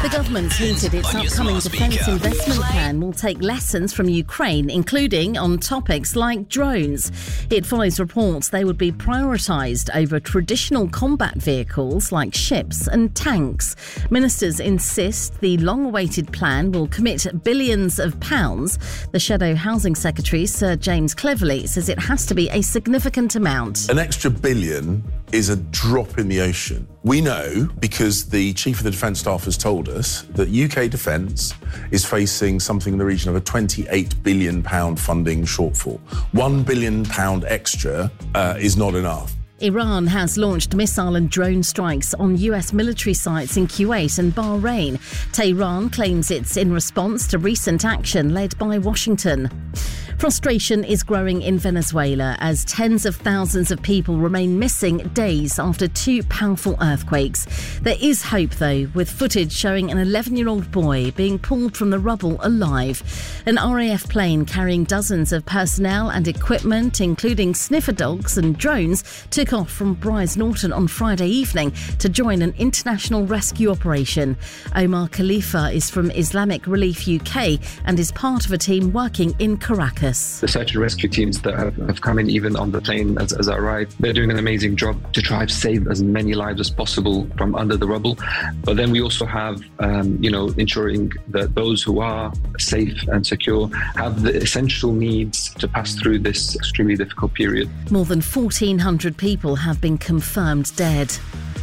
The government's hinted its upcoming defence investment plan will take lessons from Ukraine, including on topics like drones. It follows reports they would be prioritised over traditional combat vehicles like ships and tanks. Ministers insist the long-awaited plan will commit billions of pounds. The Shadow Housing Secretary, Sir James Cleverly, says it has to be a significant amount. An extra billion is a drop in the ocean. We know, because the Chief of the Defence Staff has told us, that UK Defence is facing something in the region of a £28 billion funding shortfall. £1 billion extra is not enough. Iran has launched missile and drone strikes on US military sites in Kuwait and Bahrain. Tehran claims it's in response to recent action led by Washington. Frustration is growing in Venezuela as tens of thousands of people remain missing days after two powerful earthquakes. There is hope, though, with footage showing an 11-year-old boy being pulled from the rubble alive. An RAF plane carrying dozens of personnel and equipment, including sniffer dogs and drones, took off from Brize Norton on Friday evening to join an international rescue operation. Omar Khalifa is from Islamic Relief UK and is part of a team working in Caracas. The search and rescue teams that have come in, even on the plane as I arrived, they're doing an amazing job to try to save as many lives as possible from under the rubble. But then we also have, ensuring that those who are safe and secure have the essential needs to pass through this extremely difficult period. More than 1,400 people have been confirmed dead.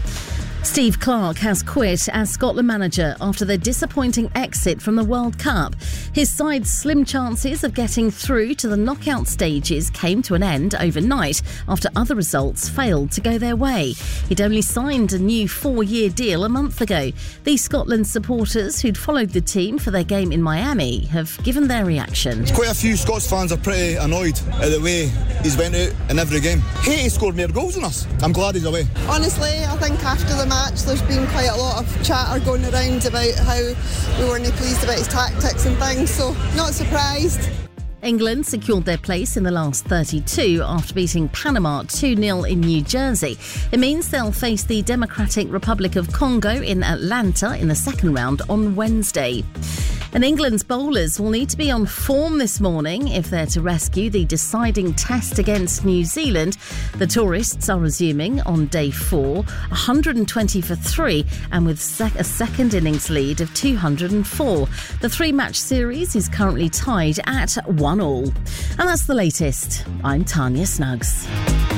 Steve Clarke has quit as Scotland manager after their disappointing exit from the World Cup. His side's slim chances of getting through to the knockout stages came to an end overnight after other results failed to go their way. He'd only signed a new 4-year deal a month ago. These Scotland supporters who'd followed the team for their game in Miami have given their reaction. Quite a few Scots fans are pretty annoyed at the way he's went out in every game. Haiti scored more goals than us. I'm glad he's away. Honestly, I think after the match there's been quite a lot of chatter going around about how we weren't pleased about his tactics and things, so not surprised. England secured their place in the last 32 after beating Panama 2-0 in New Jersey. It means they'll face the Democratic Republic of Congo in Atlanta in the second round on Wednesday. And England's bowlers will need to be on form this morning if they're to rescue the deciding test against New Zealand. The tourists are resuming on day 4, 120 for 3 and with a second innings lead of 204. The 3-match series is currently tied at 1-1. And that's the latest. I'm Tanya Snuggs.